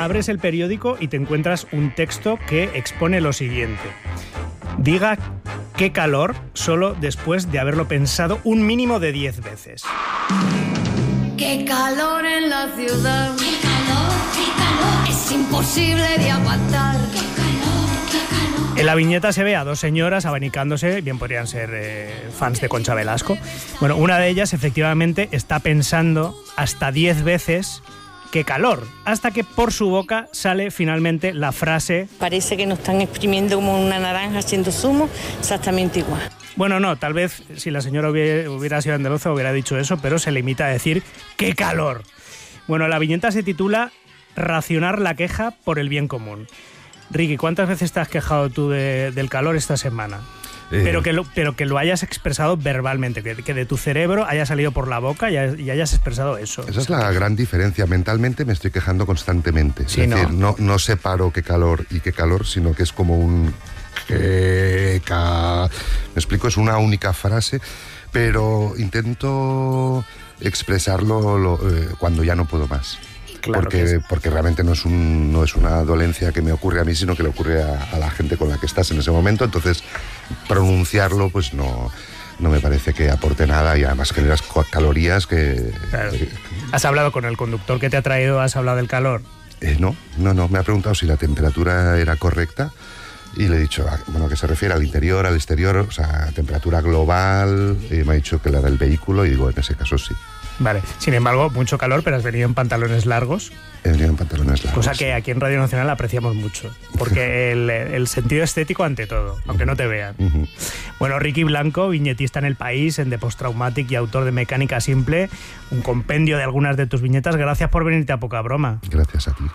abres el periódico y te encuentras un texto que expone lo siguiente. Diga qué calor solo después de haberlo pensado un mínimo de 10 veces. Qué calor en la ciudad. Qué calor, es imposible de aguantar. Qué calor. En la viñeta se ve a dos señoras abanicándose, bien podrían ser fans de Concha Velasco. Bueno, una de ellas efectivamente está pensando hasta 10 veces qué calor, hasta que por su boca sale finalmente la frase... Parece que nos están exprimiendo como una naranja haciendo zumo, exactamente igual. Bueno, no, tal vez si la señora hubiera sido andaluza hubiera dicho eso, pero se limita a decir ¡qué calor! Bueno, la viñeta se titula Racionar la queja por el bien común. Ricky, ¿cuántas veces te has quejado tú del calor esta semana? Pero que lo hayas expresado verbalmente, que de tu cerebro haya salido por la boca y hayas expresado eso. Esa es la gran diferencia. Mentalmente me estoy quejando constantemente. Sí, es decir, no separo qué calor y qué calor, sino que es como un... Me explico, es una única frase, pero intento expresarlo cuando ya no puedo más. Claro porque realmente no es una dolencia que me ocurre a mí, sino que le ocurre a la gente con la que estás en ese momento. Entonces, pronunciarlo, pues no me parece que aporte nada y además generas calorías que... Claro. ¿Has hablado con el conductor que te ha traído? ¿Has hablado del calor? No. Me ha preguntado si la temperatura era correcta y le he dicho, bueno, que se refiere al interior, al exterior, o sea, temperatura global. Me ha dicho que la del vehículo y digo, en ese caso sí. Vale, sin embargo, mucho calor, pero has venido en pantalones largos. He venido en pantalones largos. Cosa que aquí en Radio Nacional apreciamos mucho, porque el sentido estético ante todo, aunque no te vean. Uh-huh. Bueno, Ricky Blanco, viñetista en El País, en The Post-Traumatic y autor de Mecánica Simple, un compendio de algunas de tus viñetas. Gracias por venirte a Poca Broma. Gracias a ti.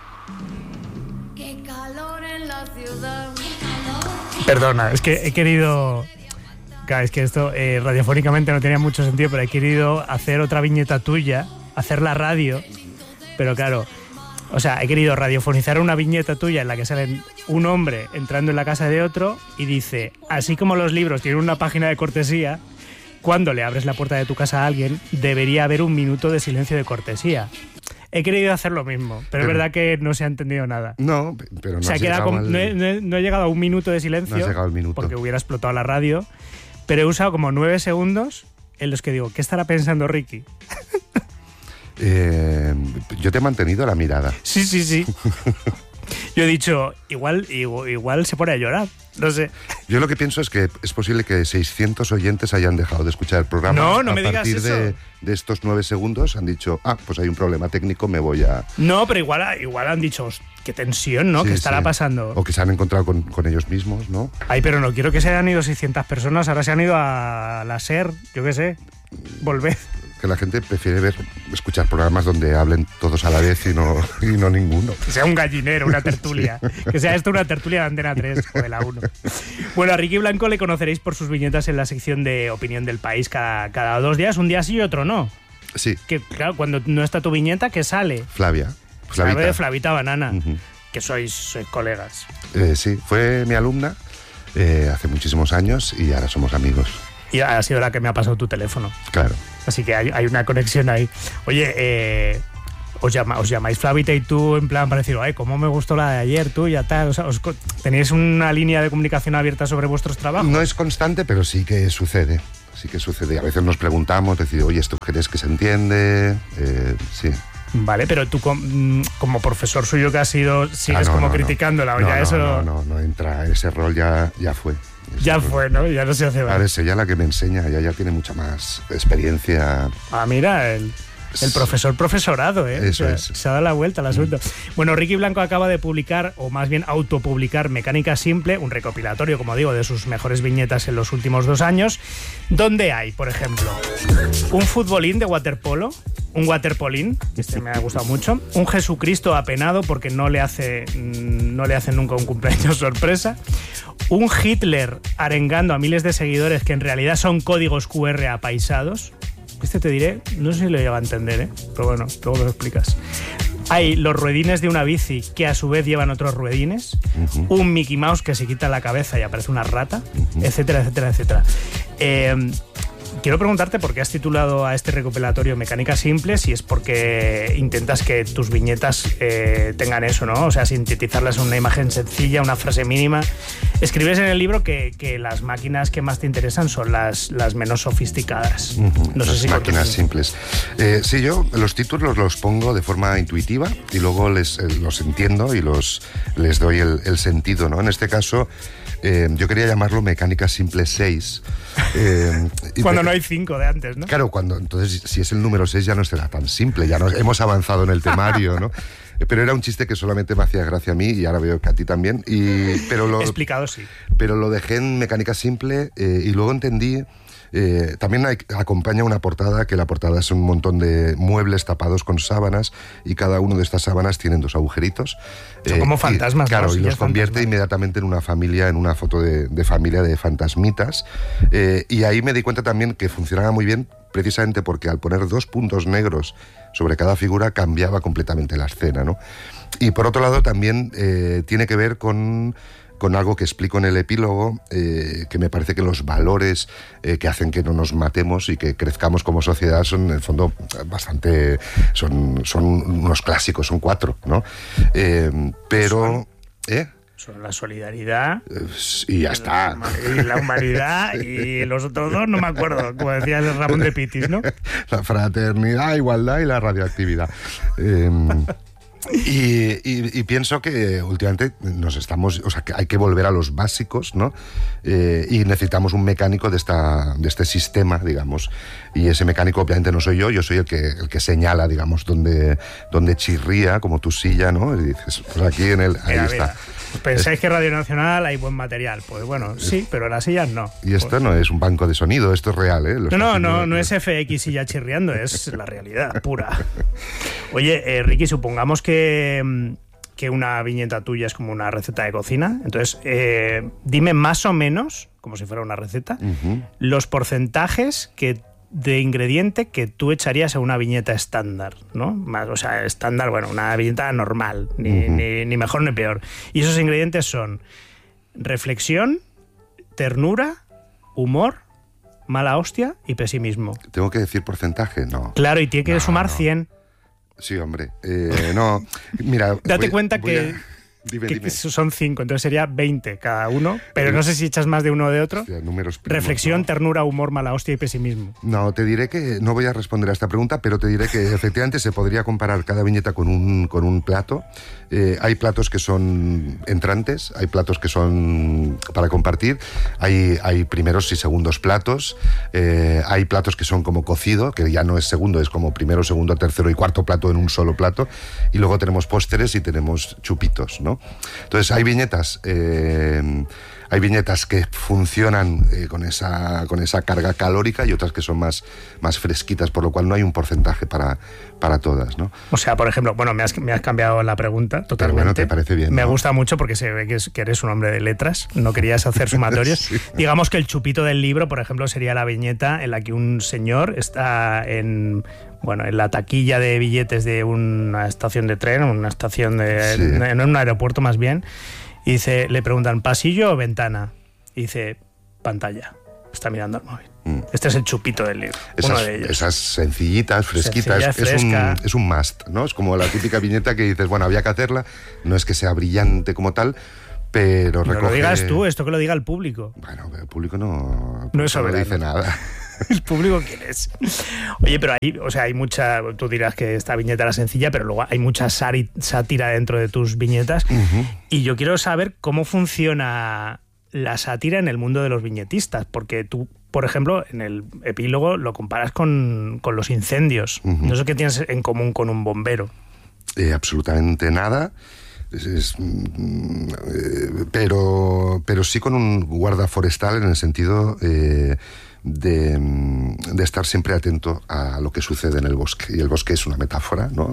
Qué calor en la ciudad. Perdona, es que he querido... Claro, es que esto radiofónicamente no tenía mucho sentido, pero he querido hacer otra viñeta tuya, hacer la radio, pero claro, o sea, he querido radiofonizar una viñeta tuya en la que sale un hombre entrando en la casa de otro y dice, así como los libros tienen una página de cortesía, cuando le abres la puerta de tu casa a alguien, debería haber un minuto de silencio de cortesía. He querido hacer lo mismo, pero es verdad que no se ha entendido nada. No, pero no, o sea, no he llegado a un minuto de silencio, no has llegado al minuto, porque hubiera explotado la radio. Pero he usado como 9 segundos en los que digo, ¿qué estará pensando Ricky? Yo te he mantenido la mirada. Sí. Yo he dicho, igual se pone a llorar, no sé. Yo lo que pienso es que es posible que 600 oyentes hayan dejado de escuchar el programa. No me digas eso. A partir de estos 9 segundos han dicho, pues hay un problema técnico, me voy a... No, pero igual han dicho, qué tensión, ¿no? Sí, ¿Qué estará pasando? O que se han encontrado con ellos mismos, ¿no? Ay, pero no quiero que se hayan ido 600 personas, ahora se han ido a la SER, yo qué sé, volved. Que la gente prefiere escuchar programas donde hablen todos a la vez y no ninguno. Que sea un gallinero, una tertulia. Que sea esto una tertulia de Antena 3 o de la 1. Bueno, a Ricky Blanco le conoceréis por sus viñetas en la sección de Opinión del País cada 2 días, un día sí y otro no. Sí. Que claro, cuando no está tu viñeta, ¿qué sale? Flavita Banana, uh-huh. Que sois colegas. Sí, fue mi alumna hace muchísimos años y ahora somos amigos. Y ha sido la que me ha pasado tu teléfono. Claro. Así que hay una conexión ahí. Oye, os llamáis Flavita y tú en plan para decir, ay, cómo me gustó la de ayer, tú ya tal. O sea, ¿tenéis una línea de comunicación abierta sobre vuestros trabajos? No es constante, pero sí que sucede. A veces nos preguntamos, decir, oye, ¿esto crees que se entiende? Sí. Vale, pero tú como profesor suyo que has sido, sigues criticándola. No entra, ese rol ya fue. Ya fue, ¿no? Ya no se hace más. Ahora es ella la que me enseña, ella ya tiene mucha más experiencia. Mira, el profesorado, ¿eh? Eso es. Se ha dado la vuelta al asunto. Bueno, Ricky Blanco acaba de publicar, o más bien autopublicar, Mecánica Simple, un recopilatorio, como digo, de sus mejores viñetas en los últimos 2 años, donde hay, por ejemplo, un futbolín de waterpolo, un waterpolín, que este me ha gustado mucho, un Jesucristo apenado porque no le hacen nunca un cumpleaños sorpresa, un Hitler arengando a miles de seguidores que en realidad son códigos QR apaisados. Este te diré, no sé si lo lleva a entender, pero bueno, luego lo explicas. Hay los ruedines de una bici que a su vez llevan otros ruedines, uh-huh. Un Mickey Mouse que se quita la cabeza y aparece una rata, uh-huh. etcétera, etcétera, etcétera. Quiero preguntarte por qué has titulado a este recopilatorio Mecánica Simple, si es porque intentas que tus viñetas tengan eso, ¿no? O sea, sintetizarlas en una imagen sencilla, una frase mínima. Escribes en el libro que las máquinas que más te interesan son las menos sofisticadas. No sé las si máquinas simples. Sí, yo los títulos los pongo de forma intuitiva y luego los entiendo y les doy el sentido, ¿no? En este caso, yo quería llamarlo Mecánica Simple 6. Cuando no hay 5 de antes, ¿no? Claro, entonces si es el número 6 ya no será tan simple, ya hemos avanzado en el temario, ¿no? Pero era un chiste que solamente me hacía gracia a mí y ahora veo que a ti también. Explicado, sí. Pero lo dejé en Mecánica Simple y luego entendí. También acompaña una portada, que la portada es un montón de muebles tapados con sábanas y cada uno de estas sábanas tienen 2 agujeritos. Son como fantasmas. Claro, ¿no? y los convierte inmediatamente en una familia, en una foto de familia de fantasmitas. Y ahí me di cuenta también que funcionaba muy bien, precisamente porque al poner 2 puntos negros sobre cada figura cambiaba completamente la escena, ¿no? Y por otro lado también tiene que ver con algo que explico en el epílogo, que me parece que los valores que hacen que no nos matemos y que crezcamos como sociedad son, en el fondo, bastante... Son unos clásicos, son 4, ¿no? Pero... Son la solidaridad... y ya está. Y la humanidad y los otros 2 no me acuerdo, como decía Ramón de Pitis, ¿no? La fraternidad, igualdad y la radioactividad. Y pienso que últimamente que hay que volver a los básicos, ¿no? Y necesitamos un mecánico de este sistema, digamos. Y ese mecánico obviamente no soy yo soy el que señala, digamos, donde chirría, como tu silla, ¿no? Y dices, pues aquí ahí está. ¿Pensáis que en Radio Nacional hay buen material? Pues bueno, sí, pero en las sillas no. Y esto no es un banco de sonido, esto es real, ¿eh? No es FX silla chirriando, es la realidad pura. Oye, Ricky, supongamos que una viñeta tuya es como una receta de cocina. Entonces, dime más o menos, como si fuera una receta, los porcentajes de ingrediente que tú echarías a una viñeta estándar, ¿no? O sea, estándar, bueno, una viñeta normal, ni mejor ni peor. Y esos ingredientes son reflexión, ternura, humor, mala hostia y pesimismo. ¿Tengo que decir porcentaje? No. Claro, y tiene que sumar 100. Sí, hombre. No, mira... Date cuenta que Dime. son 5, entonces sería 20 cada uno, pero no sé si echas más de uno o de otro. Hostia, números primos, reflexión, ¿no? Ternura, humor, mala hostia y pesimismo. No, te diré que no voy a responder a esta pregunta, pero te diré que efectivamente se podría comparar cada viñeta con un plato. Hay platos que son entrantes, hay platos que son para compartir, hay primeros y segundos platos, hay platos que son como cocido, que ya no es segundo, es como primero, segundo, tercero y cuarto plato en un solo plato, y luego tenemos pósteres y tenemos chupitos, ¿no? Entonces hay viñetas que funcionan con esa carga calórica y otras que son más fresquitas, por lo cual no hay un porcentaje para todas, ¿no? O sea, por ejemplo, bueno, me has cambiado la pregunta totalmente. Pero bueno, te parece bien, ¿no? Me gusta mucho porque se ve que eres un hombre de letras, no querías hacer sumatorios. Sí. Digamos que el chupito del libro, por ejemplo, sería la viñeta en la que un señor está en la taquilla de billetes de una estación de tren, una estación en un aeropuerto más bien. Y le preguntan, ¿pasillo o ventana? Y dice, pantalla. Está mirando al móvil. Este es el chupito del libro, uno de ellos. Esas sencillitas, fresquitas, es un must, ¿no? Es como la típica viñeta que dices, bueno, había que hacerla, no es que sea brillante como tal, pero recoge... No lo digas tú, esto que lo diga el público. Bueno, el público no dice nada. ¿El público quién es? Oye, pero hay mucha... Tú dirás que esta viñeta era sencilla, pero luego hay mucha sátira dentro de tus viñetas. Y yo quiero saber cómo funciona la sátira en el mundo de los viñetistas, porque tú, por ejemplo, en el epílogo lo comparas con los incendios. No sé qué tienes en común con un bombero. Absolutamente nada. Pero sí con un guarda forestal, en el sentido de estar siempre atento a lo que sucede en el bosque. Y el bosque es una metáfora, ¿no?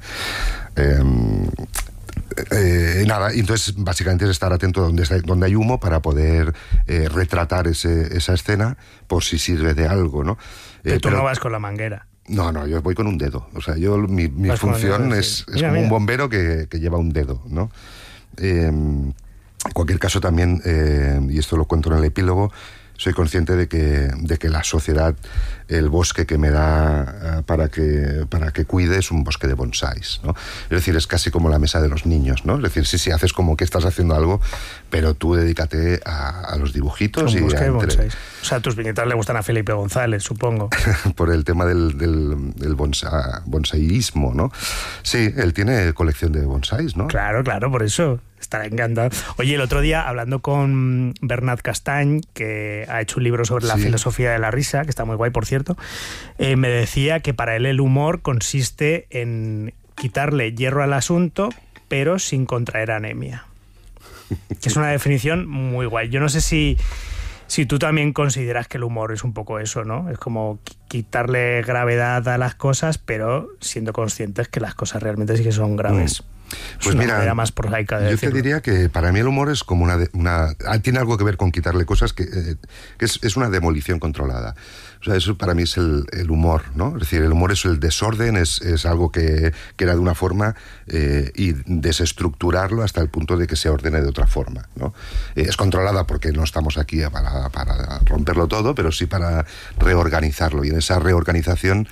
Nada, entonces básicamente es estar atento donde hay humo para poder retratar esa escena por si sirve de algo, ¿no? Pero tú no vas con la manguera. No, yo voy con un dedo. O sea, mi función es como un bombero que lleva un dedo, ¿no? En cualquier caso también, y esto lo cuento en el epílogo, soy consciente de que la sociedad, el bosque que me da para que cuide es un bosque de bonsáis, ¿no? Es decir, es casi como la mesa de los niños, ¿no? Es decir, sí, haces como que estás haciendo algo, pero tú dedícate a los dibujitos. Un bosque de bonsáis. O sea, tus viñetas le gustan a Felipe González, supongo. Por el tema del bonsaísmo, ¿no? Sí, él tiene colección de bonsáis, ¿no? Claro, por eso. Estará encantado. Oye, el otro día, hablando con Bernat Castany, que ha hecho un libro sobre la filosofía de la risa, que está muy guay, por cierto, me decía que para él el humor consiste en quitarle hierro al asunto, pero sin contraer anemia. Que es una definición muy guay. Yo no sé si tú también consideras que el humor es un poco eso, ¿no? Es como quitarle gravedad a las cosas, pero siendo conscientes que las cosas realmente sí que son graves. Pues mira, era más prosaica de decirlo. Te diría que para mí el humor es como tiene algo que ver con quitarle cosas, que es una demolición controlada. O sea, eso para mí es el humor, ¿no? Es decir, el humor es el desorden, es algo que era de una forma y desestructurarlo hasta el punto de que se ordene de otra forma, ¿no? Es controlada porque no estamos aquí para romperlo todo, pero sí para reorganizarlo. Y en esa reorganización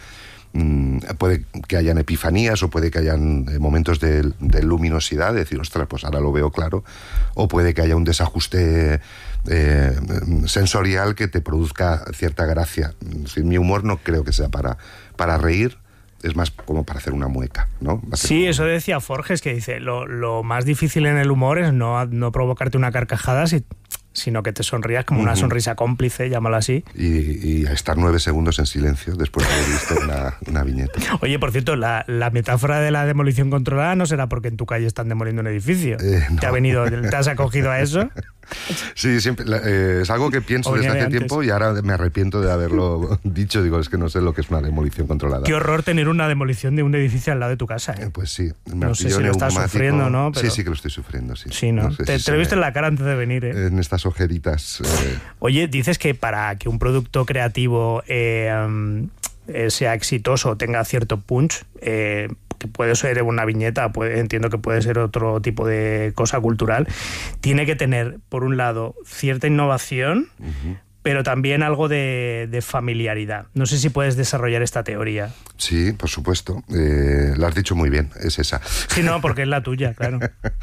puede que hayan epifanías o puede que hayan momentos de luminosidad, de decir, ostras, pues ahora lo veo claro, o puede que haya un desajuste sensorial que te produzca cierta gracia. Es decir, mi humor no creo que sea para reír, es más como para hacer una mueca, ¿no? Sí, eso decía Forges, que dice, lo más difícil en el humor es no provocarte una carcajada, sino que te sonrías como una sonrisa cómplice, llámalo así. Y a estar 9 segundos en silencio después de haber visto una viñeta. Oye, por cierto, la metáfora de la demolición controlada no será porque en tu calle están demoliendo un edificio. No. ¿Te has acogido a eso? Sí, siempre es algo que pienso desde hace tiempo y ahora me arrepiento de haberlo dicho. Digo, es que no sé lo que es una demolición controlada. Qué horror tener una demolición de un edificio al lado de tu casa, ¿eh? Pues sí. No sé si lo estás sufriendo, ¿no? Pero... Sí que lo estoy sufriendo, sí. Sí, ¿no? Te lo he visto en la cara antes de venir, ¿eh? En estas ojeritas. Oye, dices que para que un producto creativo sea exitoso, tenga cierto punch, que puede ser una viñeta, entiendo que puede ser otro tipo de cosa cultural, tiene que tener, por un lado, cierta innovación, pero también algo de familiaridad. No sé si puedes desarrollar esta teoría. Sí, por supuesto. Lo has dicho muy bien, es esa. Sí, no, porque es la tuya, claro.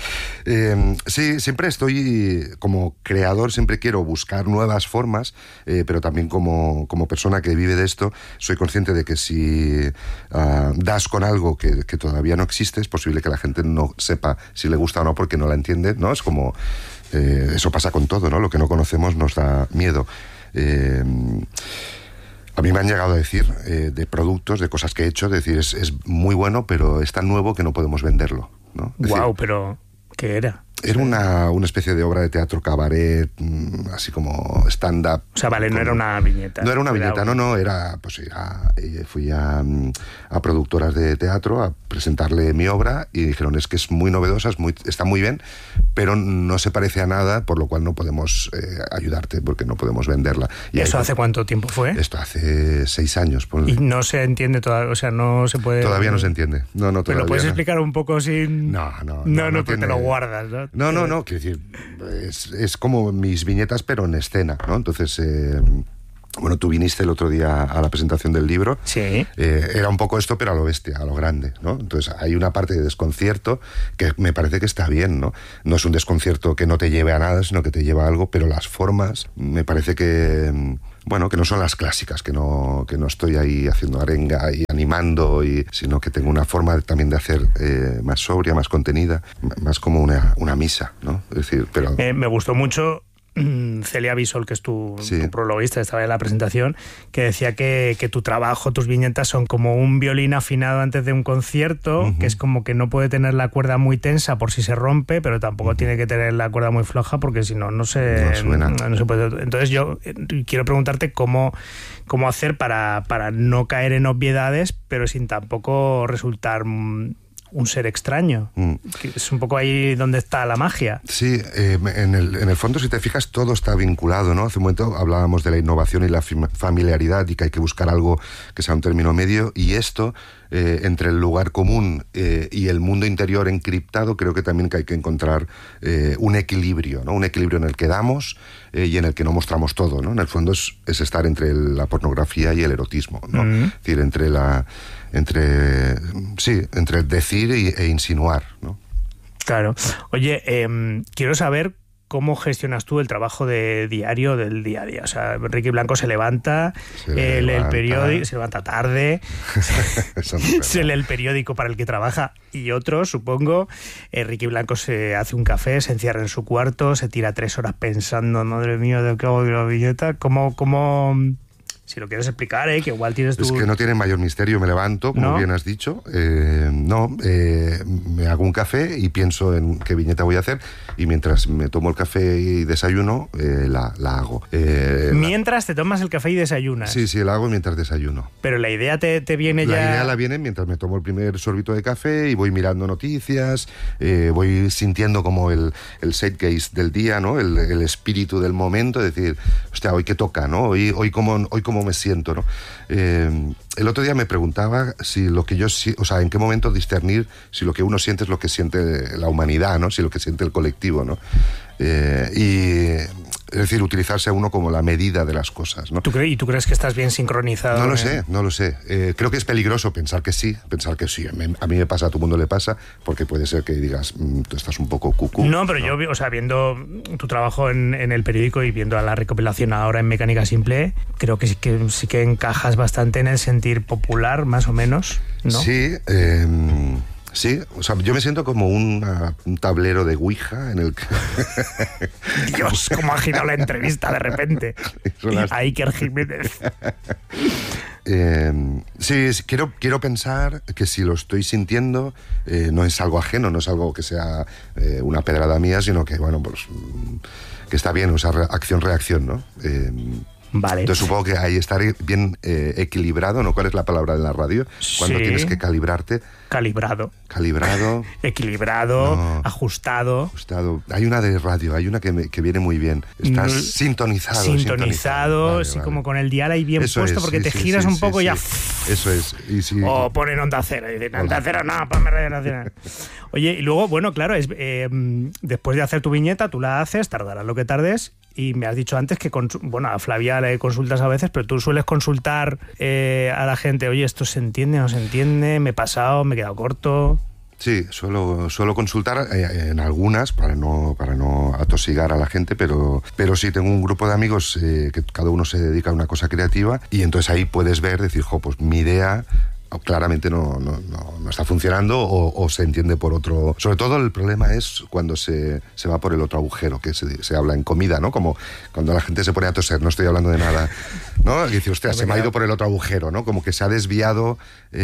Sí, siempre estoy como creador, siempre quiero buscar nuevas formas, pero también como persona que vive de esto, soy consciente de que si das con algo que todavía no existe, es posible que la gente no sepa si le gusta o no porque no la entiende, ¿no? Es como... eso pasa con todo, ¿no? Lo que no conocemos nos da miedo. A mí me han llegado a decir de productos, de cosas que he hecho, decir, es muy bueno, pero es tan nuevo que no podemos venderlo, ¿no? Guau, pero ¿qué era? Era una especie de obra de teatro cabaret, así como stand-up. O sea, vale, no era una viñeta. No era una viñeta, no, era... Pues fui a productoras de teatro a presentarle mi obra y dijeron, es que es muy novedosa, está muy bien, pero no se parece a nada, por lo cual no podemos ayudarte, porque no podemos venderla. ¿Y eso hace cuánto tiempo fue? Esto hace 6 años. Ponle. Y no se entiende todavía, o sea, no se puede... Todavía no se entiende. No, todavía. ¿Pero lo puedes explicar un poco sin...? No, porque te lo guardas, ¿no? No, quiero decir, es como mis viñetas, pero en escena, ¿no? Entonces, bueno, tú viniste el otro día a la presentación del libro. Sí. Era un poco esto, pero a lo bestia, a lo grande, ¿no? Entonces, hay una parte de desconcierto que me parece que está bien, ¿no? No es un desconcierto que no te lleve a nada, sino que te lleva a algo, pero las formas, me parece que... Bueno, que no son las clásicas, que no estoy ahí haciendo arenga y animando, sino que tengo una forma también de hacer más sobria, más contenida, más como una misa, ¿no? Es decir, pero... me gustó mucho Celia Bisol, que es tu prologuista, estaba en la presentación, que decía que tu trabajo, tus viñetas son como un violín afinado antes de un concierto, que es como que no puede tener la cuerda muy tensa por si se rompe, pero tampoco tiene que tener la cuerda muy floja porque si no, no se puede. Entonces yo quiero preguntarte cómo hacer para no caer en obviedades, pero sin tampoco resultar un ser extraño. Que es un poco ahí donde está la magia. Sí, en el fondo, si te fijas, todo está vinculado, ¿no? Hace un momento hablábamos de la innovación y la familiaridad y que hay que buscar algo que sea un término medio, y esto, entre el lugar común y el mundo interior encriptado, creo que también que hay que encontrar un equilibrio, ¿no? Un equilibrio en el que damos y en el que no mostramos todo, ¿no? En el fondo es estar entre la pornografía y el erotismo, ¿no? Es decir, entre el decir e insinuar, ¿no? Claro. Oye, quiero saber cómo gestionas tú el trabajo de diario del día a día. O sea, Riqui Blanco se levanta, lee el periódico, se levanta tarde, se lee el periódico para el que trabaja y otros, supongo. Riqui Blanco se hace un café, se encierra en su cuarto, se tira 3 horas pensando, madre mía, ¿de qué hago de la viñeta? ¿Cómo si lo quieres explicar, que igual tienes tu... Es que no tiene mayor misterio, me levanto, como bien has dicho, me hago un café y pienso en qué viñeta voy a hacer, y mientras me tomo el café y desayuno, la hago. Mientras te tomas el café y desayunas. Sí, la hago mientras desayuno. Pero la idea te viene ya... La idea la viene mientras me tomo el primer sorbito de café y voy mirando noticias, voy sintiendo como el zeitgeist del día, ¿no? El espíritu del momento, es decir, hostia, hoy qué toca, ¿no? Hoy cómo me siento, ¿no? El otro día me preguntaba si lo que en qué momento discernir si lo que uno siente es lo que siente la humanidad, ¿no? Si lo que siente el colectivo, ¿no? Es decir, utilizarse a uno como la medida de las cosas, ¿no? ¿Y tú crees que estás bien sincronizado? No lo sé. Creo que es peligroso pensar que sí. A mí me pasa, a todo mundo le pasa, porque puede ser que digas, tú estás un poco cucú. No, pero yo, viendo tu trabajo en el periódico y viendo la recopilación ahora en Mecánica Simple, creo que sí que encajas bastante en el sentir popular, más o menos, ¿no? Sí, o sea, yo me siento como un tablero de Ouija en el que... Dios, cómo ha girado la entrevista de repente. A Iker Jiménez. Sí, quiero pensar que si lo estoy sintiendo, no es algo ajeno, no es algo que sea una pedrada mía, sino que, bueno, pues que está bien, o sea, acción-reacción, ¿no? Vale. Entonces supongo que ahí estar bien equilibrado, ¿no? ¿Cuál es la palabra en la radio? Cuando tienes que calibrarte. Calibrado. Equilibrado, no. Ajustado. Hay una de radio, hay una que viene muy bien. Estás sintonizado. Vale, sí, vale. Como con el dial ahí bien eso puesto, es, porque sí, te sí, giras sí, un poco y ya... Eso es. Y sí, o ponen Onda Cero y dicen, Onda Cero no, ponme Radio Nacional. Oye, y luego, bueno, claro, después de hacer tu viñeta, tú la haces, tardarás lo que tardes, y me has dicho antes que, a Flavia le consultas a veces, pero tú sueles consultar a la gente, oye, ¿esto se entiende, no se entiende? ¿Me he pasado? ¿Me he quedado corto? Sí, suelo consultar en algunas para no atosigar a la gente, pero sí tengo un grupo de amigos que cada uno se dedica a una cosa creativa, y entonces ahí puedes decir, pues mi idea claramente no está funcionando o se entiende por otro. Sobre todo el problema es cuando se va por el otro agujero, que se habla en comida, ¿no? Como cuando la gente se pone a toser, no estoy hablando de nada, ¿no? Y dice, hostia, se me ha ido por el otro agujero, ¿no? Como que se ha desviado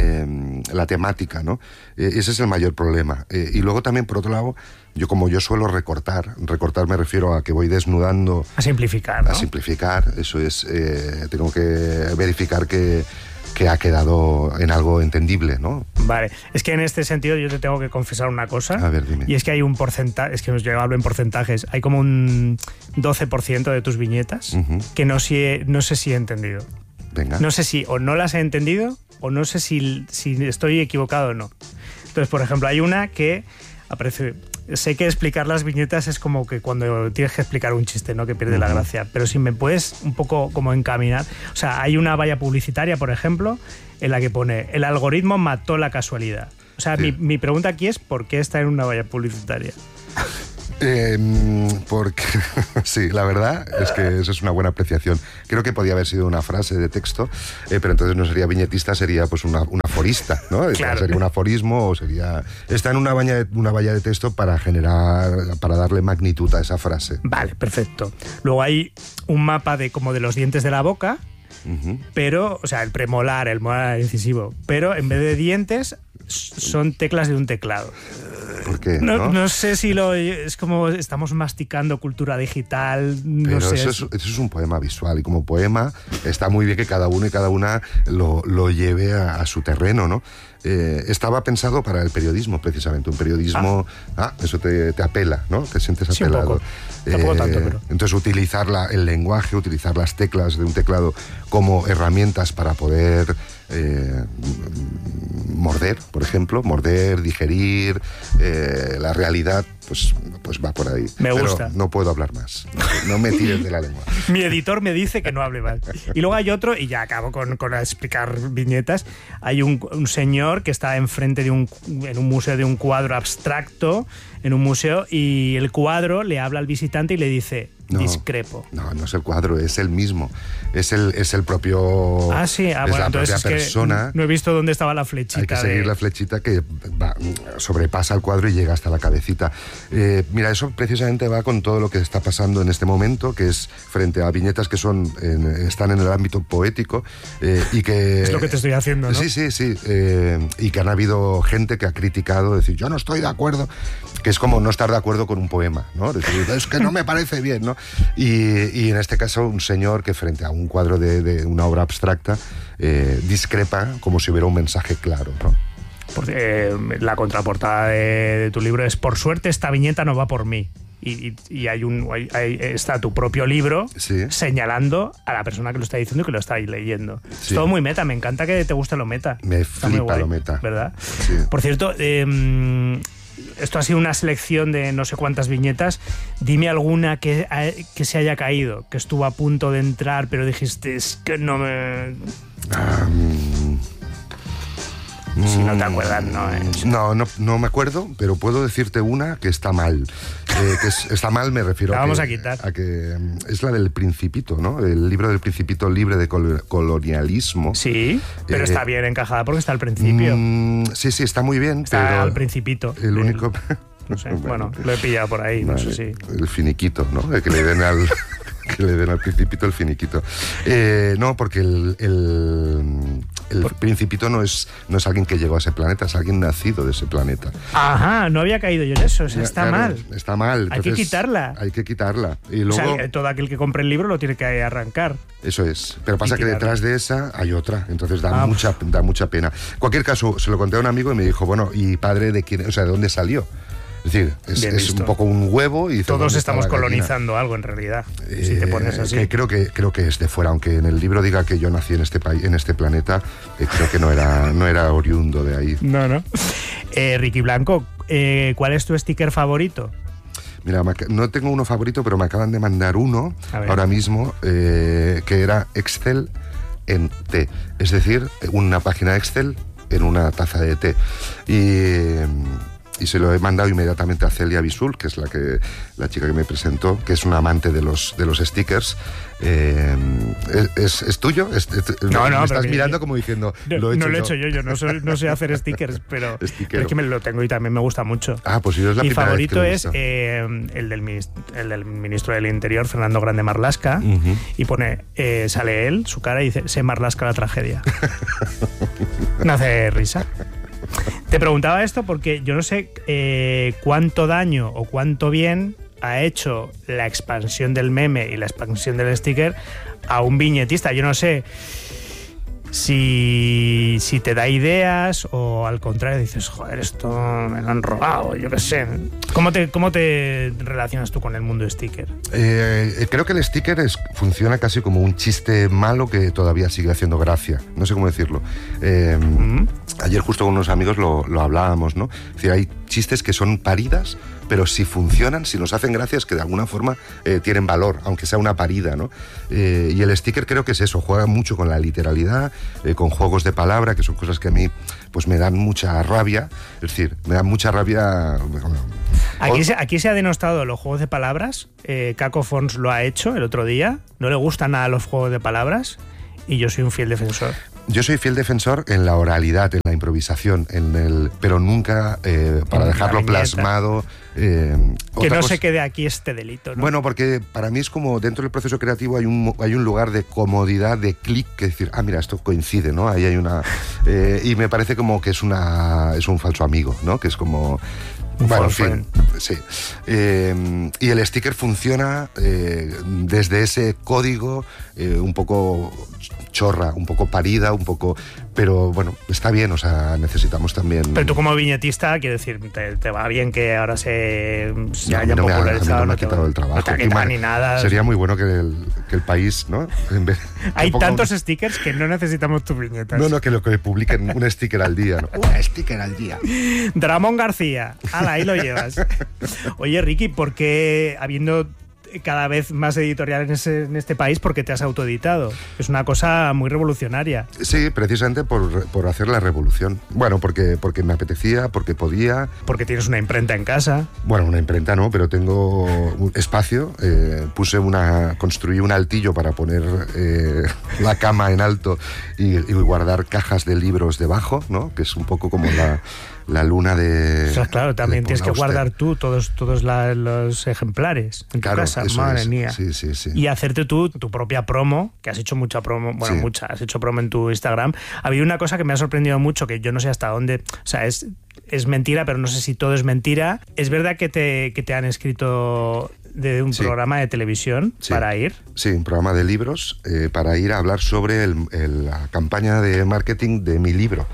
la temática, ¿no? Ese es el mayor problema. Y luego también, por otro lado, yo suelo recortar me refiero a que voy desnudando. A simplificar, ¿no? A simplificar, eso es. Tengo que verificar que ha quedado en algo entendible, ¿no? Vale, es que en este sentido yo te tengo que confesar una cosa. A ver, dime. Y es que hay un porcentaje, es que yo hablo en porcentajes, hay como un 12% de tus viñetas que no sé si he entendido. Venga. No sé si o no las he entendido o no sé si estoy equivocado o no. Entonces, por ejemplo, hay una que aparece... Sé que explicar las viñetas es como que cuando tienes que explicar un chiste, ¿no? Que pierde la gracia. Pero si me puedes un poco como encaminar... O sea, hay una valla publicitaria, por ejemplo, en la que pone el algoritmo mató la casualidad. O sea, sí. mi pregunta aquí es ¿por qué está en una valla publicitaria? Porque sí, la verdad es que eso es una buena apreciación. Creo que podía haber sido una frase de texto, pero entonces no sería viñetista, sería pues un aforista, ¿no? Claro. Sería un aforismo o sería... Está en una valla de texto para darle magnitud a esa frase. Vale, perfecto. Luego hay un mapa de los dientes de la boca, pero, o sea, el premolar, el molar incisivo, pero en vez de dientes son teclas de un teclado. ¿Por qué? No sé si es como estamos masticando cultura digital. No Pero sé. eso es un poema visual, y como poema está muy bien que cada uno y cada una lo lleve a su terreno, ¿no? Estaba pensado para el periodismo, precisamente. Un periodismo... eso te apela, ¿no? Te sientes apelado. Sí, un poco. Tampoco tanto, pero... Entonces, utilizar el lenguaje, utilizar las teclas de un teclado como herramientas para poder morder, por ejemplo, digerir la realidad, pues va por ahí. Me gusta. Pero no puedo hablar más. No me tires de la lengua. Mi editor me dice que no hable más. Y luego hay otro, y ya acabo con explicar viñetas. Hay un señor que está enfrente en un museo de un cuadro abstracto, en un museo, y el cuadro le habla al visitante y le dice... discrepo. No es el cuadro, es el mismo. Es el propio... Sí. Es Bueno, la entonces propia persona. no he visto dónde estaba la flechita. Hay que seguir la flechita que sobrepasa el cuadro y llega hasta la cabecita. Mira, eso precisamente va con todo lo que está pasando en este momento, que es frente a viñetas que están en el ámbito poético y que... Es lo que te estoy haciendo, ¿no? Sí. Y que han habido gente que ha criticado, decir, yo no estoy de acuerdo, que es como no estar de acuerdo con un poema, ¿no? Decir, es que no me parece bien, ¿no? Y en este caso un señor que frente a un cuadro de una obra abstracta discrepa como si hubiera un mensaje claro, ¿no? La contraportada de tu libro es: por suerte esta viñeta no va por mí. Y está tu propio libro señalando a la persona que lo está diciendo y que lo está leyendo. Sí. Es todo muy meta, me encanta que te guste lo meta. Me flipa lo meta. ¿Verdad? Sí. Por cierto, esto ha sido una selección de no sé cuántas viñetas. Dime alguna que se haya caído, que estuvo a punto de entrar, pero dijiste, es que no me... Si no te acuerdas, no. No me acuerdo, pero puedo decirte una que está mal. Está mal, me refiero a quitar. A que es la del Principito, ¿no? El libro del Principito libre de colonialismo. Sí, pero está bien encajada porque está al principio. Sí, está muy bien. Está pero al Principito. El único... No sé, bueno, lo he pillado por ahí, no sé si... El finiquito, ¿no? El que le den al... que le den al Principito el finiquito. No, porque el Principito no es alguien que llegó a ese planeta, es alguien nacido de ese planeta. Ajá, no había caído yo en eso, está mal. Está mal. Hay que quitarla. Hay que quitarla. Y luego, todo aquel que compre el libro lo tiene que arrancar. Eso es. Pero pasa que detrás de esa hay otra, entonces da mucha pena. En cualquier caso, se lo conté a un amigo y me dijo, bueno, ¿y padre de quién? O sea, ¿de dónde salió? Es decir, es un poco un huevo y... Todos estamos colonizando algo, en realidad, si te pones así. Creo que es de fuera, aunque en el libro diga que yo nací en este país, en este planeta, creo que no era oriundo de ahí. No. Ricky Blanco, ¿cuál es tu sticker favorito? Mira, no tengo uno favorito, pero me acaban de mandar uno ahora mismo, que era Excel en té. Es decir, una página Excel en una taza de té. Y se lo he mandado inmediatamente a Celia Bisul, que es la chica que me presentó, que es una amante de los stickers. ¿Es tuyo? No, me estás mirando como diciendo... No lo he hecho yo no sé hacer stickers, pero es que me lo tengo y también me gusta mucho. Pues yo es la Mi primera favorito vez que es el del ministro del Interior, Fernando Grande Marlaska, y pone, sale él, su cara, y dice, se Marlaska la tragedia. Me hace risa. Te preguntaba esto porque yo no sé cuánto daño o cuánto bien ha hecho la expansión del meme y la expansión del sticker a un viñetista. Yo no sé si te da ideas o al contrario dices, joder, esto me lo han robado, yo qué sé. ¿Cómo te relacionas tú con el mundo sticker? Creo que el sticker funciona casi como un chiste malo que todavía sigue haciendo gracia. No sé cómo decirlo. Ayer justo con unos amigos lo hablábamos, ¿no? Es decir, hay chistes que son paridas, pero si funcionan, si nos hacen gracia, es que de alguna forma tienen valor, aunque sea una parida, ¿no? Y el sticker creo que es eso, juega mucho con la literalidad, con juegos de palabra, que son cosas que a mí pues me dan mucha rabia. Es decir, me dan mucha rabia... Aquí se ha denostado los juegos de palabras. Caco Fons lo ha hecho el otro día. No le gustan nada los juegos de palabras y yo soy un fiel defensor. Yo soy fiel defensor en la oralidad, en la improvisación, pero nunca para dejarlo plasmado. Que no se quede aquí este delito, ¿no? Bueno, porque para mí es como dentro del proceso creativo hay un lugar de comodidad, de clic, que decir, mira, esto coincide, ¿no? Ahí hay una... y me parece como que es un falso amigo, ¿no? Que es como... Bueno, en fin, sí. Y el sticker funciona desde ese código un poco chorra, un poco parida, un poco... Pero bueno, está bien, o sea, necesitamos también... Pero tú como viñetista, quiero decir, te va bien que ahora se haya no popularizado. No me ha quitado el trabajo. No te ha quitado ni nada. Sería muy bueno que el país, ¿no? Hay tantos stickers que no necesitamos tus viñetas. No, que lo que publiquen un sticker al día, ¿no? Un sticker al día. Ramón García, ala, ahí lo llevas. Oye, Ricky, ¿por qué, habiendo cada vez más editoriales en este país, porque te has autoeditado? Es una cosa muy revolucionaria. Sí, precisamente por hacer la revolución. Bueno, porque me apetecía, porque podía. Porque tienes una imprenta en casa. Bueno, una imprenta no, pero tengo un espacio. Construí un altillo para poner la cama en alto y guardar cajas de libros debajo, ¿no? Que es un poco como la luna de... O sea, claro, también tienes que Auster. guardar tú todos los ejemplares en tu casa, madre mía. Sí. Y hacerte tú tu propia promo, que has hecho mucha promo, bueno, Sí. has hecho promo en tu Instagram. Ha habido una cosa que me ha sorprendido mucho, que yo no sé hasta dónde, o sea, es mentira, pero no sé si todo es mentira. ¿Es verdad que te han escrito de un Sí. programa de televisión Sí. para ir? Sí, un programa de libros para ir a hablar sobre la campaña de marketing de mi libro.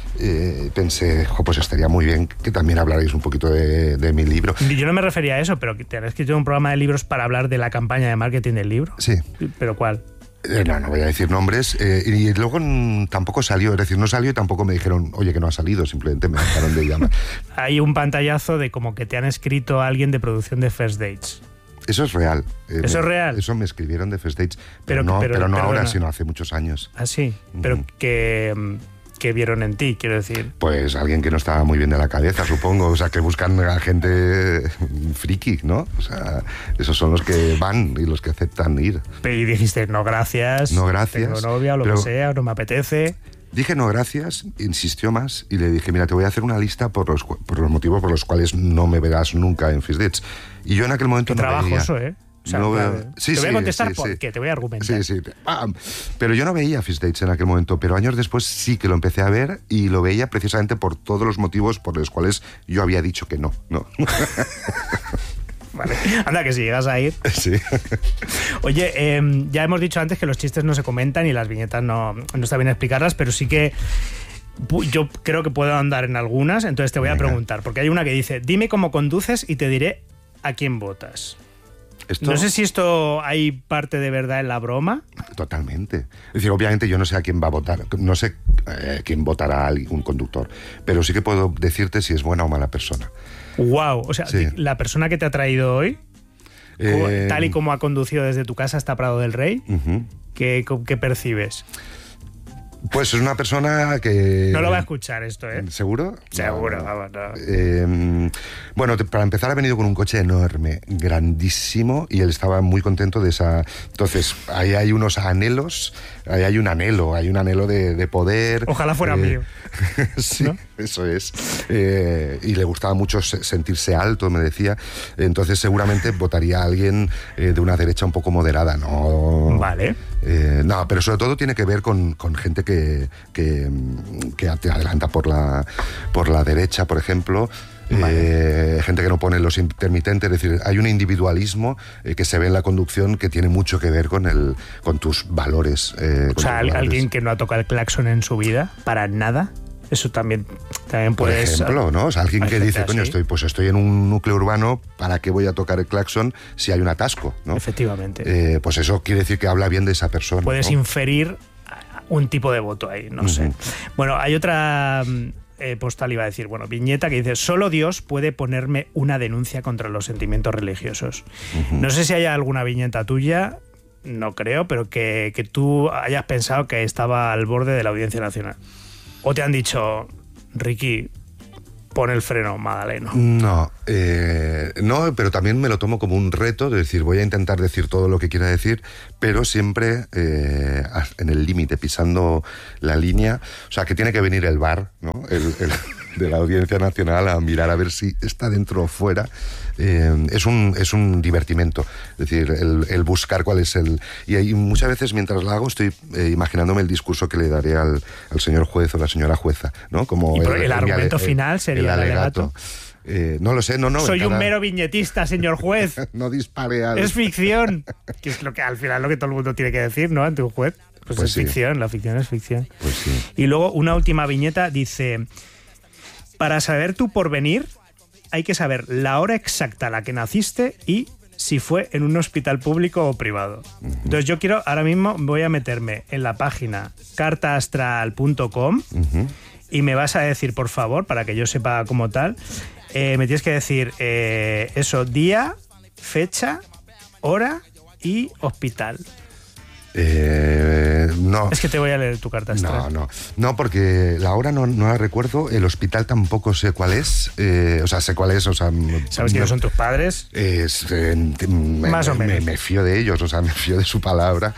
Pensé, pues estaría muy bien que también hablarais un poquito de mi libro. Yo no me refería a eso, pero que te han escrito un programa de libros para hablar de la campaña de marketing del libro. Sí. ¿Pero cuál? No voy a decir nombres. Y luego tampoco salió, es decir, no salió y tampoco me dijeron, oye, que no ha salido, simplemente me dejaron de llamar. Hay un pantallazo de como que te han escrito a alguien de producción de First Dates. Eso es real. ¿Eso es real? Eso me escribieron de First Dates, Pero no perdona. ahora, sino hace muchos años. Ah, sí. Pero que vieron en ti, quiero decir. Pues alguien que no estaba muy bien de la cabeza, supongo. O sea, que buscan a gente friki, ¿no? O sea, esos son los que van y los que aceptan ir. Y dijiste, no gracias. No, gracias. Tengo novia o lo que sea, no me apetece. Dije no gracias, insistió más y le dije, mira, te voy a hacer una lista por los motivos por los cuales no me verás nunca en First Dates. Y yo en aquel momento Qué no veía... trabajoso, ¿eh? O sea, No claro, veo- sí, te voy a sí, contestar sí, por sí. qué, te voy a argumentar. Sí. ¡Pam! Pero yo no veía First Dates en aquel momento, pero años después sí que lo empecé a ver y lo veía precisamente por todos los motivos por los cuales yo había dicho que no. Vale. Anda, que si llegas a ir. Sí. Oye, ya hemos dicho antes que los chistes no se comentan y las viñetas no está bien explicarlas, pero sí que yo creo que puedo andar en algunas, entonces te voy a Venga. preguntar, porque hay una que dice, dime cómo conduces y te diré a quién votas. Esto, No sé si esto hay parte de verdad en la broma. Totalmente. Es decir, obviamente yo no sé a quién va a votar, no sé quién votará a un conductor, pero sí que puedo decirte si es buena o mala persona. Wow, o sea, Sí. la persona que te ha traído hoy, tal y como ha conducido desde tu casa hasta Prado del Rey, Ujú. ¿qué percibes? Pues es una persona que... No lo va a escuchar esto, ¿eh? ¿Seguro? Seguro, No. vamos, no. Bueno, para empezar ha venido con un coche enorme, grandísimo, y él estaba muy contento de esa... Entonces, ahí hay unos anhelos, ahí hay un anhelo de poder. Ojalá fuera mío. Sí, ¿no? eso es. Y le gustaba mucho sentirse alto, me decía. Entonces, seguramente votaría a alguien de una derecha un poco moderada, ¿no? Vale. No, pero sobre todo tiene que ver con gente que te adelanta por la derecha, por ejemplo. Vale. Gente que no pone los intermitentes, es decir, hay un individualismo que se ve en la conducción que tiene mucho que ver con tus valores. O sea, alguien que no ha tocado el claxon en su vida, para nada. Eso también Por puedes... ejemplo, ¿no? O sea, alguien hay que gente dice, coño, así. estoy en un núcleo urbano, ¿para qué voy a tocar el claxon si hay un atasco, ¿no? Efectivamente. Pues eso quiere decir que habla bien de esa persona. Puedes ¿no? inferir un tipo de voto ahí, no sé. Bueno, hay otra postal, iba a decir, bueno, viñeta que dice, solo Dios puede ponerme una denuncia contra los sentimientos religiosos. No sé si hay alguna viñeta tuya, no creo, pero que tú hayas pensado que estaba al borde de la Audiencia Nacional. O te han dicho, Ricky, pon el freno, Magdaleno. No, pero también me lo tomo como un reto, de decir, voy a intentar decir todo lo que quiera decir, pero siempre en el límite, pisando la línea. O sea, que tiene que venir el VAR, ¿no? El de la Audiencia Nacional a mirar a ver si está dentro o fuera. Es un divertimento, es decir, el buscar cuál es el... Y muchas veces mientras la hago estoy imaginándome el discurso que le daré al señor juez o la señora jueza, ¿no? Como Y el argumento final sería el alegato. No lo sé, no. Soy un mero viñetista, señor juez. No dispare al... Es ficción. Que es lo que al final lo que todo el mundo tiene que decir, ¿no? Ante un juez. Pues es sí. ficción, la ficción es ficción. Pues sí. Y luego una última viñeta dice: para saber tu porvenir hay que saber la hora exacta a la que naciste y si fue en un hospital público o privado. Entonces yo quiero, ahora mismo voy a meterme en la página cartaastral.com y me vas a decir, por favor, para que yo sepa como tal, me tienes que decir eso, día, fecha, hora y hospital. No. Es que te voy a leer tu carta astral. No, porque la hora no la recuerdo, el hospital tampoco sé cuál es, sé cuál es, ¿Sabes quiénes son tus padres? Más o menos. Me fío de ellos, me fío de su palabra.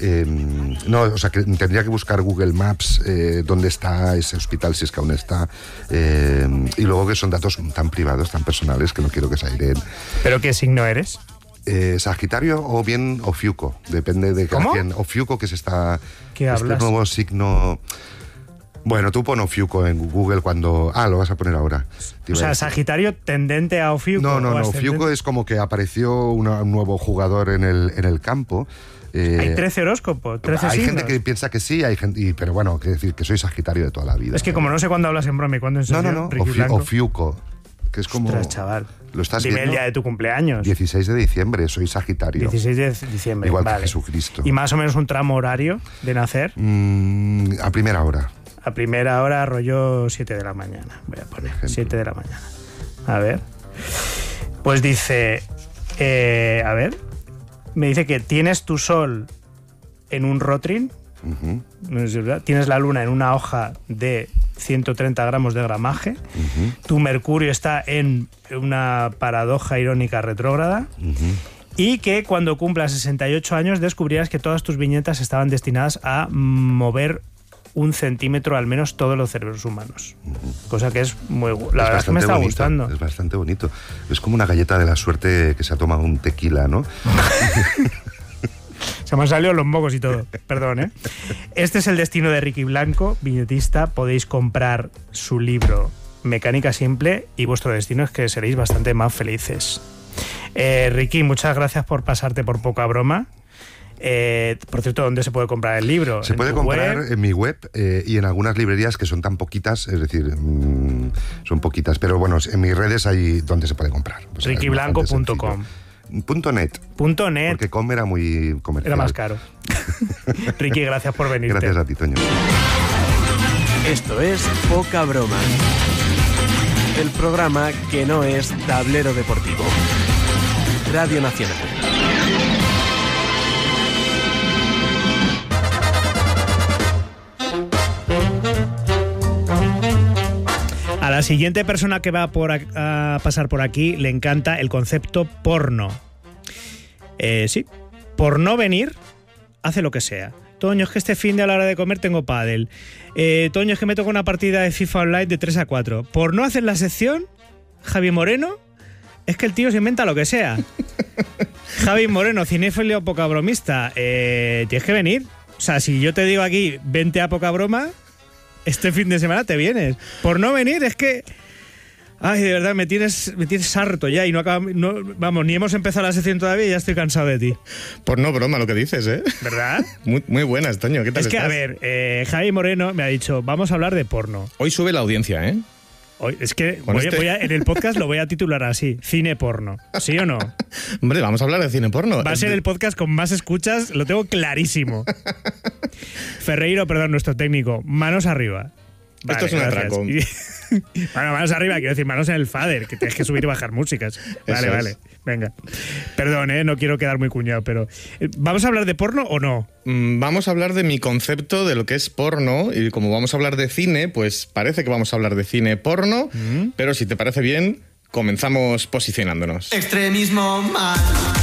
Que tendría que buscar Google Maps dónde está ese hospital, si es que aún está, y luego que son datos tan privados, tan personales, que no quiero que se airen. ¿Pero qué signo eres? Sagitario o bien Ofiuco, depende de ¿Cómo? quién. Ofiuco, que es ¿Qué hablas? nuevo signo. Bueno, tú pon Ofiuco en Google cuando... lo vas a poner ahora. O sea, Sagitario tendente a Ofiuco. No, Ofiuco es como que apareció un nuevo jugador en el campo. Hay 13 horóscopos, 13 Hay signos. gente que piensa que sí, pero bueno, quiero decir que soy Sagitario de toda la vida. Es que como no sé cuándo hablas en broma y cuándo en serio, No, Ricky Blanco. Ofiuco, que es como... Ostras, chaval. ¿Lo estás Dime viendo? el día de tu cumpleaños. 16 de diciembre, soy Sagitario. 16 de diciembre, Igual vale. que Jesucristo. ¿Y más o menos un tramo horario de nacer? A primera hora. A primera hora, rollo 7 de la mañana. Voy a poner 7 de la mañana. A ver. Pues dice... a ver. Me dice que tienes tu sol en un rotring. No sé si es verdad. Tienes la luna en una hoja de 130 gramos de gramaje. Tu Mercurio está en una paradoja irónica retrógrada. Y que cuando cumplas 68 años descubrirás que todas tus viñetas estaban destinadas a mover 1 centímetro al menos todos los cerebros humanos. Cosa que es muy... La verdad es que me está gustando. Es bastante bonito. Es como una galleta de la suerte que se ha tomado un tequila, ¿no? Se me han salido los mocos y todo. Perdón, ¿eh? Este es el destino de Ricky Blanco, viñetista. Podéis comprar su libro Mecánica Simple y vuestro destino es que seréis bastante más felices. Ricky, muchas gracias por pasarte por Poca Broma. Por cierto, ¿dónde se puede comprar el libro? Se puede comprar en mi web y en algunas librerías que son tan poquitas, es decir, son poquitas, pero bueno, en mis redes hay donde se puede comprar. rickyblanco.com. .net. Porque com era muy comercial. Era más caro. Ricky, gracias por venirte. Gracias a ti, Toño. Esto es Poca Broma. El programa que no es tablero deportivo. Radio Nacional. A la siguiente persona que va a pasar por aquí le encanta el concepto porno. Sí, por no venir, hace lo que sea. Toño, es que este fin de a la hora de comer tengo pádel. Toño, es que me toca una partida de FIFA Online de 3 a 4. Por no hacer la sección, Javi Moreno, es que el tío se inventa lo que sea. Javi Moreno, cinéfilo poca bromista, tienes que venir. O sea, si yo te digo aquí, vente a Poca Broma, este fin de semana te vienes. Por no venir, es que... Ay, de verdad, me tienes harto ya y vamos, ni hemos empezado la sección todavía y ya estoy cansado de ti. Por no broma lo que dices, ¿eh? ¿Verdad? Muy buenas, Toño, ¿qué tal Es que, estás? a ver, Javi Moreno me ha dicho, vamos a hablar de porno. Hoy sube la audiencia, ¿eh? Hoy, es que Con en el podcast lo voy a titular así, cine porno. ¿Sí o no? Hombre, vamos a hablar de cine porno. Va a ser el podcast con más escuchas, lo tengo clarísimo. Ferreiro, perdón, nuestro técnico, manos arriba. Esto es un atraco. Bueno, manos arriba, quiero decir, manos en el fader, que tienes que subir y bajar músicas. Vale, Eso vale. es. Venga. Perdón, no quiero quedar muy cuñado, pero... ¿Vamos a hablar de porno o no? Vamos a hablar de mi concepto de lo que es porno y como vamos a hablar de cine, pues parece que vamos a hablar de cine porno, pero si te parece bien, comenzamos posicionándonos. Extremismo mal.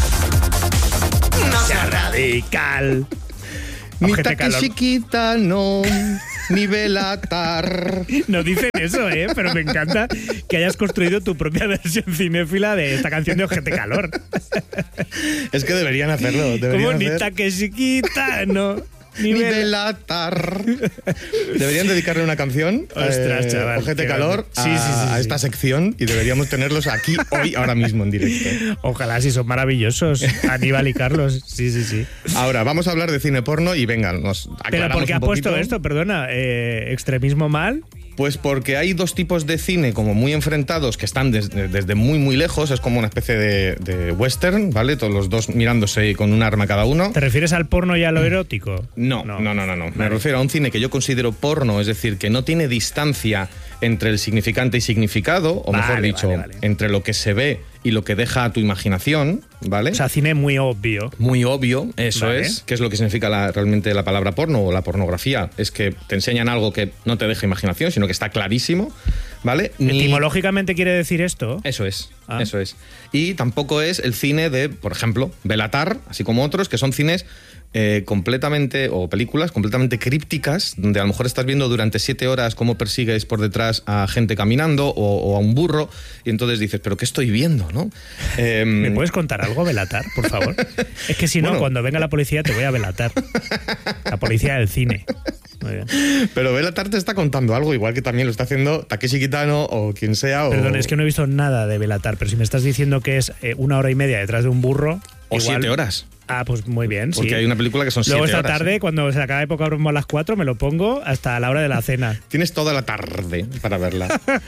No sea Radical. Ni Ojete calor. Takeshikita, no, ni Belatar. No dicen eso, pero me encanta que hayas construido tu propia versión cinéfila de esta canción de Ojete Calor. Es que deberían hacerlo. Como Deberían ni hacer... Takeshikita, no. Ni Belatar. Deberían dedicarle una canción, Ostras, chaval, Ojete qué Calor, grande. Sí, a esta sección, y deberíamos tenerlos aquí hoy, ahora mismo, en directo. Ojalá, si son maravillosos. Aníbal y Carlos. Sí. Ahora, vamos a hablar de cine porno y venga, nos aclaramos ¿Pero por qué un has puesto poquito. esto? Perdona, ¿extremismo mal? Pues porque hay dos tipos de cine como muy enfrentados que están desde muy muy lejos, es como una especie de western, ¿vale? Todos los dos mirándose con un arma cada uno. ¿Te refieres al porno y a lo erótico? No. Me refiero a un cine que yo considero porno, es decir, que no tiene distancia entre el significante y significado, o mejor dicho, vale. entre lo que se ve y lo que deja a tu imaginación, ¿vale? O sea, cine muy obvio. Muy obvio, eso Vale. es. ¿Qué es lo que significa realmente la palabra porno o la pornografía? Es que te enseñan algo que no te deja imaginación, sino que está clarísimo, ¿vale? ¿Etimológicamente quiere decir esto? Eso es, Ah. eso es. Y tampoco es el cine de, por ejemplo, Belatar, así como otros, que son cines completamente, o películas completamente crípticas, donde a lo mejor estás viendo durante 7 horas cómo persigues por detrás a gente caminando o a un burro, y entonces dices, ¿pero qué estoy viendo, no? ¿Me puedes contar algo, Belatar, por favor? Es que si no, Bueno. cuando venga la policía te voy a Belatar. La policía del cine. Muy bien. Pero Belatar te está contando algo, igual que también lo está haciendo Takeshi Kitano o quien sea. Perdón, es que no he visto nada de Belatar, pero si me estás diciendo que es 1 hora y media detrás de un burro... O igual- 7 horas. Ah, pues muy bien, Porque sí. hay una película que son 7 Luego horas. esta tarde, cuando se acaba de Poca Broma a las 4, me lo pongo hasta la hora de la cena. Tienes toda la tarde para verla.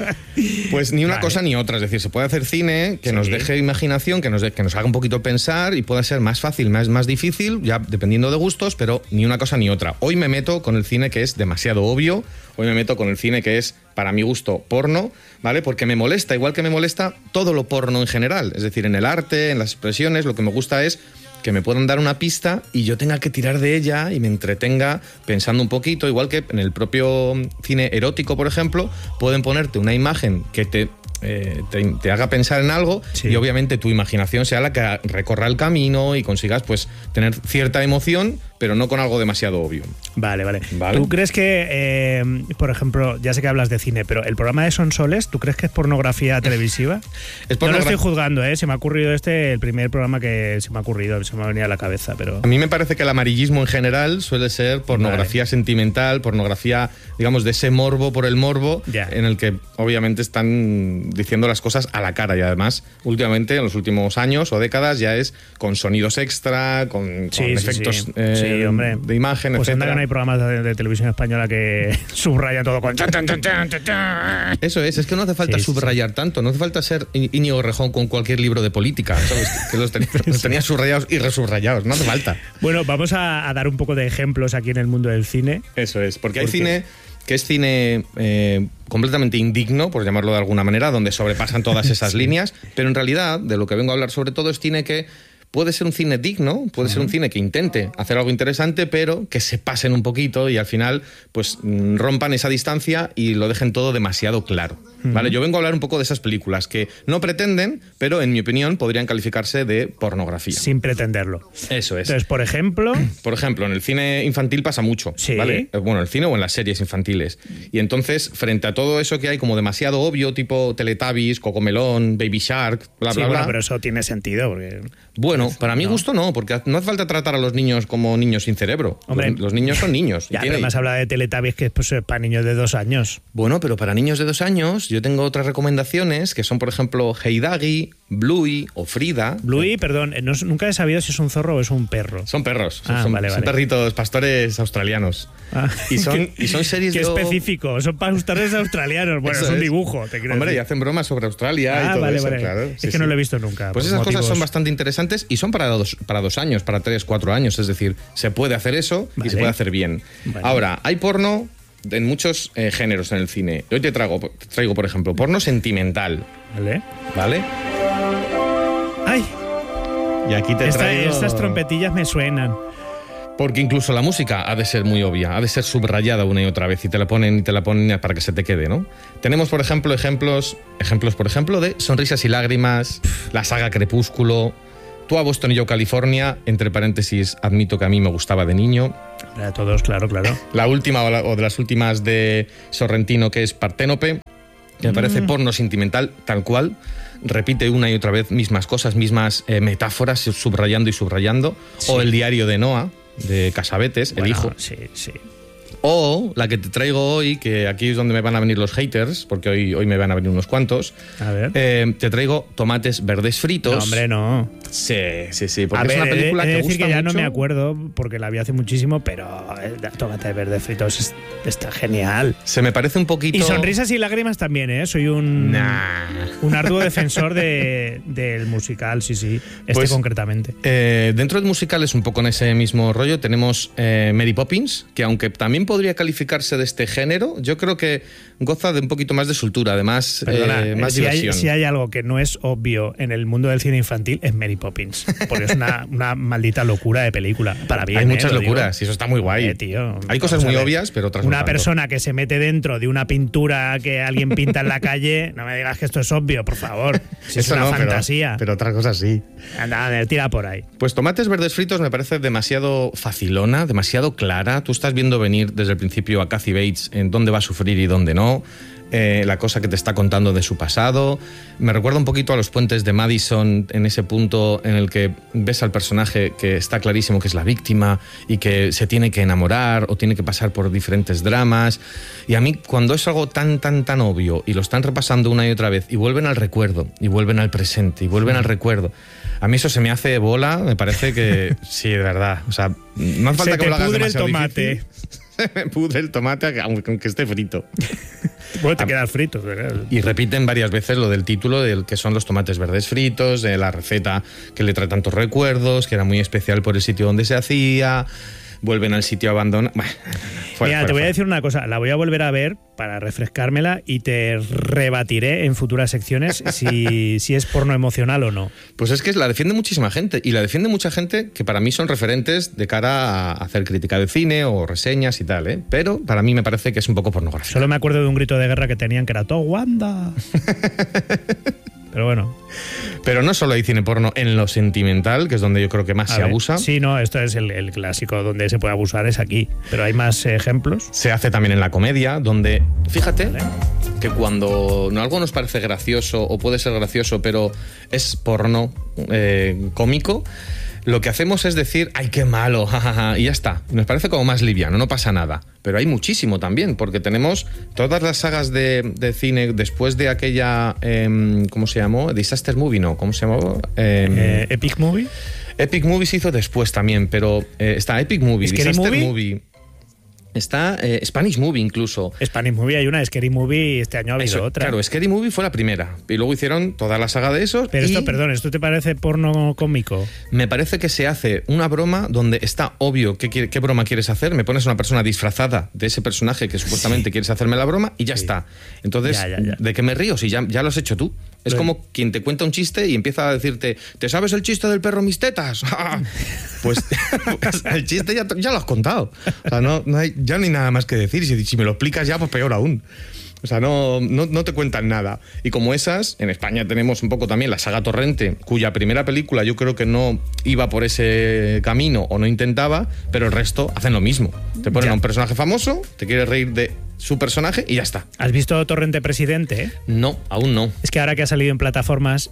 Pues ni una Vale. cosa ni otra. Es decir, se puede hacer cine que Sí. nos deje imaginación, que nos haga un poquito pensar y puede ser más fácil, más difícil, ya dependiendo de gustos, pero ni una cosa ni otra. Hoy me meto con el cine que es demasiado obvio. Hoy me meto con el cine que es, para mi gusto, porno, ¿vale? Porque me molesta, igual que me molesta todo lo porno en general. Es decir, en el arte, en las expresiones, lo que me gusta es que me puedan dar una pista y yo tenga que tirar de ella y me entretenga pensando un poquito, igual que en el propio cine erótico, por ejemplo, pueden ponerte una imagen que te haga pensar en algo, Sí. y obviamente tu imaginación sea la que recorra el camino y consigas pues tener cierta emoción, pero no con algo demasiado obvio. Vale. Vale. ¿Tú crees que, por ejemplo, ya sé que hablas de cine, pero el programa de Sonsoles, ¿tú crees que es pornografía televisiva? Es No lo estoy pornogra- juzgando, se me ha ocurrido el primer programa que se me ha ocurrido, se me ha venido a la cabeza, pero... A mí me parece que el amarillismo en general suele ser pornografía sentimental, pornografía, digamos, de ese morbo por el morbo, Ya. en el que obviamente están diciendo las cosas a la cara, y además últimamente, en los últimos años o décadas, ya es con sonidos extra, con efectos Sí, hombre. de imagen, Pues anda que etcétera. no hay programas de televisión española que subrayan todo con... chan, chan, chan, chan, chan, chan. Eso es que no hace falta Sí, sí, subrayar tanto, no hace falta ser Íñigo Rejón con cualquier libro de política, ¿sabes? Que los tenía subrayados y resubrayados, no hace falta. Bueno, vamos a dar un poco de ejemplos aquí en el mundo del cine. Eso es, porque hay ¿Por qué? cine que es cine completamente indigno, por llamarlo de alguna manera, donde sobrepasan todas esas líneas, pero en realidad, de lo que vengo a hablar sobre todo, es cine que puede ser un cine digno, puede ser un cine que intente hacer algo interesante, pero que se pasen un poquito y al final pues rompan esa distancia y lo dejen todo demasiado claro. ¿Vale? Yo vengo a hablar un poco de esas películas que no pretenden, pero en mi opinión podrían calificarse de pornografía. Sin pretenderlo. Eso es. Entonces, por ejemplo... Por ejemplo, en el cine infantil pasa mucho, Sí. ¿vale? Bueno, en el cine o en las series infantiles. Y entonces, frente a todo eso que hay como demasiado obvio, tipo Teletubbies, Cocomelón, Baby Shark, bla, Sí, bla, bueno, bla. pero eso tiene sentido, porque... Bueno, para mi gusto no, porque no hace falta tratar a los niños como niños sin cerebro. Hombre. Los niños son niños. y Ya, pero tienen- más habla de Teletubbies, que es pues, para niños de 2 años. Bueno, pero para niños de 2 años yo tengo otras recomendaciones que son, por ejemplo, Heidagi, Bluey o Frida. Bluey, perdón, nunca he sabido si es un zorro o es un perro. Son perros, Ah, son vale. perritos pastores australianos. Ah. Y son series Qué de... específico, son pastores australianos. Bueno, Eso es un es. dibujo, te quiero Hombre, y decir. hacen bromas sobre Australia y Ah, todo vale, eso, vale. claro. Es Sí, que no sí. lo he visto nunca. Pues por esas cosas son motivos- bastante interesantes y son para 2 años, para 3, 4 años. Es decir, se puede hacer eso Vale. y se puede hacer bien. Vale. Ahora, hay porno en muchos géneros en el cine. Hoy te traigo, por ejemplo, porno sentimental, Vale. ¿vale? ¡Ay! Y aquí te traigo... Estas trompetillas me suenan. Porque incluso la música ha de ser muy obvia, ha de ser subrayada una y otra vez y te la ponen para que se te quede, ¿no? Tenemos, por ejemplo, ejemplos, por ejemplo, de Sonrisas y Lágrimas, la saga Crepúsculo, Tú a Boston y yo a California, entre paréntesis, admito que a mí me gustaba de niño, Para todos, claro. la última o de las últimas de Sorrentino, que es Parténope, que me parece porno sentimental tal cual, repite una y otra vez mismas cosas, mismas metáforas, subrayando y subrayando, o El diario de Noah, de Casabetes, el hijo. Sí, sí. O la que te traigo hoy, que aquí es donde me van a venir los haters, porque hoy me van a venir unos cuantos. A ver. Te traigo Tomates Verdes Fritos. No, hombre, no. Sí, porque A es ver, una película he de que decir gusta que ya mucho. no me acuerdo, porque la vi hace muchísimo, pero Tomates Verdes Fritos está genial. Se me parece un poquito... Y Sonrisas y Lágrimas también, ¿eh? Soy un arduo defensor del musical, sí. Pues, concretamente. Dentro del musical es un poco en ese mismo rollo. Tenemos Mary Poppins, que aunque también podría calificarse de este género, yo creo que goza de un poquito más de soltura, además Perdona, más diversión. Si hay algo que no es obvio en el mundo del cine infantil, es Mary Poppins. Porque es una maldita locura de película. Para bien, hay muchas lo locuras digo. y eso está muy guay. Tío, hay cosas vamos a muy ver. obvias, pero otras no Una tanto. persona que se mete dentro de una pintura que alguien pinta en la calle, no me digas que esto es obvio, por favor. Si es Eso una no, fantasía. pero otras cosas sí. Anda, tira por ahí. Pues Tomates Verdes Fritos me parece demasiado facilona, demasiado clara. Tú estás viendo venir desde el principio a Kathy Bates en dónde va a sufrir y dónde no. La cosa que te está contando de su pasado. Me recuerda un poquito a Los Puentes de Madison, en ese punto en el que ves al personaje que está clarísimo que es la víctima y que se tiene que enamorar o tiene que pasar por diferentes dramas. Y a mí, cuando es algo tan obvio y lo están repasando una y otra vez y vuelven al recuerdo y vuelven al presente y vuelven al recuerdo, a mí eso se me hace bola. Me parece que sí, de verdad. O sea, no hace falta que me lo hagas demasiado tomate. difícil. Se me pudre el tomate aunque esté frito. Bueno, te quedas frito. ¿Verdad? Y repiten varias veces lo del título, del que son los tomates verdes fritos, de la receta que le trae tantos recuerdos, que era muy especial por el sitio donde se hacía. Vuelven al sitio abandonado. Mira, te voy a decir una cosa. La voy a volver a ver para refrescármela y te rebatiré en futuras secciones si es porno emocional o no. Pues es que la defiende muchísima gente. Y la defiende mucha gente que para mí son referentes de cara a hacer crítica de cine o reseñas y tal, ¿eh? Pero para mí me parece que es un poco pornográfico. Solo me acuerdo de un grito de guerra que tenían que era todo Wanda. Pero bueno. Pero no solo hay cine porno en lo sentimental, que es donde yo creo que más se abusa. Sí, no, esto es el clásico donde se puede abusar, es aquí. Pero hay más ejemplos. Se hace también en la comedia, donde, fíjate, que cuando algo nos parece gracioso o puede ser gracioso, pero es porno cómico, lo que hacemos es decir, ¡ay, qué malo! Jajaja, y ya está. Nos parece como más liviano, no pasa nada. Pero hay muchísimo también, porque tenemos todas las sagas de cine después de aquella, ¿cómo se llamó? Disaster Movie, ¿no? ¿Cómo se llamó? Epic Movie. Epic Movie se hizo después también, pero está Epic Movie, Scary Disaster Movie. Está Spanish Movie incluso. Spanish Movie hay una, Scary Movie este año ha habido otra. Claro, Scary Movie fue la primera. Y luego hicieron toda la saga de esos. Pero ¿esto te parece porno cómico? Me parece que se hace una broma donde está obvio qué broma quieres hacer. Me pones una persona disfrazada de ese personaje que supuestamente quieres hacerme la broma y ya está. Entonces, Ya. ¿de qué me río si ya lo has hecho tú? Es como quien te cuenta un chiste y empieza a decirte, ¿te sabes el chiste del perro mis tetas? pues el chiste ya lo has contado. O sea, ya no hay nada más que decir. Y si me lo explicas ya, pues peor aún. O sea, no te cuentan nada. Y como esas, en España tenemos un poco también la saga Torrente, cuya primera película yo creo que no iba por ese camino o no intentaba, pero el resto hacen lo mismo. Te ponen a un personaje famoso, te quieres reír de su personaje y ya está. ¿Has visto Torrente Presidente? No, aún no. Es que ahora que ha salido en plataformas,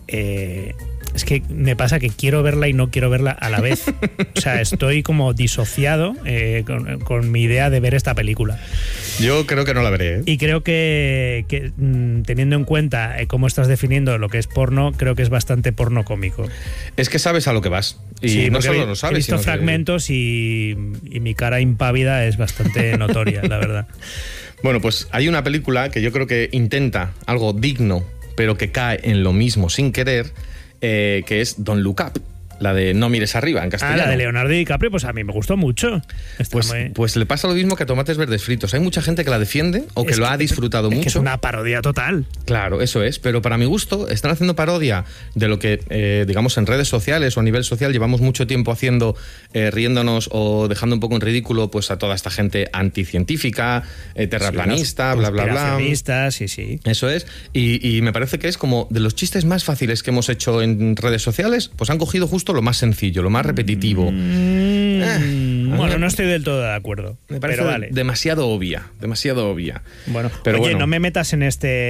es que me pasa que quiero verla y no quiero verla a la vez. O sea, estoy como disociado con mi idea de ver esta película. Yo creo que no la veré, ¿eh? Y creo que teniendo en cuenta cómo estás definiendo lo que es porno, creo que es bastante porno cómico. Es que sabes a lo que vas. Y sí, no solo lo sabes. He visto sino fragmentos y mi cara impávida es bastante notoria, la verdad. Bueno, pues hay una película que yo creo que intenta algo digno, pero que cae en lo mismo sin querer, que es Don't Look Up, la de No mires arriba, en castellano. La de Leonardo DiCaprio, pues a mí me gustó mucho. Pues le pasa lo mismo que a Tomates Verdes Fritos. Hay mucha gente que la defiende o que lo ha disfrutado mucho. Que es una parodia total. Claro, eso es. Pero para mi gusto, están haciendo parodia de lo que, digamos, en redes sociales o a nivel social llevamos mucho tiempo haciendo, riéndonos o dejando un poco en ridículo pues a toda esta gente anticientífica, terraplanista, bla, bla, bla. Sí. Eso es. Y me parece que es como de los chistes más fáciles que hemos hecho en redes sociales, pues han cogido justo lo más sencillo, lo más repetitivo. Bueno, no estoy del todo de acuerdo. Me parece pero vale. demasiado obvia. Bueno, pero oye, bueno. no me metas en este